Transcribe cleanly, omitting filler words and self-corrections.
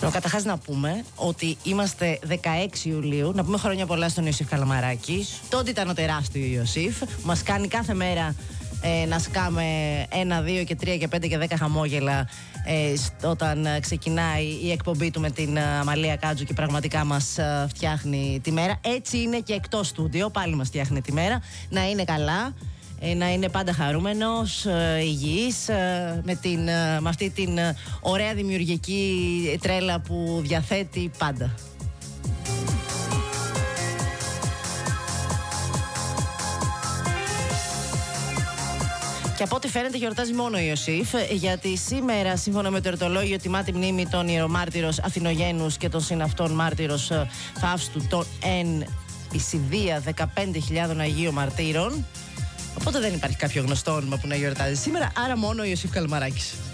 Καταρχάς να πούμε ότι είμαστε 16 Ιουλίου, να πούμε χρόνια πολλά στον Ιωσήφ Καλαμαράκη. Τότε ήταν ο τεράστιο Ιωσήφ. Μας κάνει κάθε μέρα να σκάμε 1, 2 και 3 και 5 και 10 χαμόγελα όταν ξεκινάει η εκπομπή του με την Αμαλία Κάτζου και πραγματικά μας φτιάχνει τη μέρα. Έτσι είναι και εκτός στούντιο, πάλι μας φτιάχνει τη μέρα. Να είναι καλά, να είναι πάντα χαρούμενος, υγιής, με αυτή την ωραία δημιουργική τρέλα που διαθέτει πάντα. Και από ό,τι φαίνεται γιορτάζει μόνο ο Ιωσήφ, γιατί σήμερα, σύμφωνα με το εορτολόγιο, τιμά τη μνήμη των ιερομάρτυρος Αθηνογένους και των συναυτών μάρτυρος Φαύστου, των εν Ισιδία 15.000 Αγίων Μαρτύρων. Οπότε δεν υπάρχει κάποιο γνωστό όνομα που να γιορτάζει σήμερα, άρα μόνο ο Ιωσήφ Καλαμαράκης.